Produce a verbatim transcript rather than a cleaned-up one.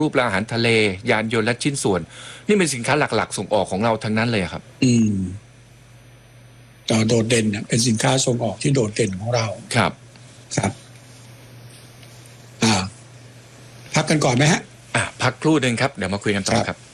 รูปอาหารทะเลยานยนต์และชิ้นส่วน นี่เป็นสินค้าหลักๆส่งออกของเราทั้งนั้นเลยครับอืมต่อโดดเด่นเป็นสินค้าส่งออกที่โดดเด่นของเราครับครับอ่าพักกันก่อนไหมฮะอ่าพักครู่หนึ่งครับเดี๋ยวมาคุยกันต่อครับ